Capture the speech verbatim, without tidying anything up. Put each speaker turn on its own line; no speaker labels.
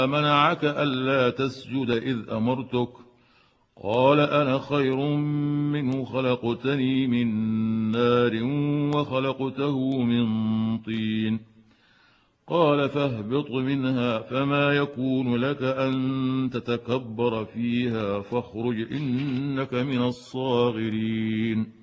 منعك ألا تسجد إذ أمرتك؟ قال أنا خير منه، خلقتني من نار وخلقته من طين. قال فاهبط منها، فما يكون لك أن تتكبر فيها، فاخرج إنك من الصاغرين.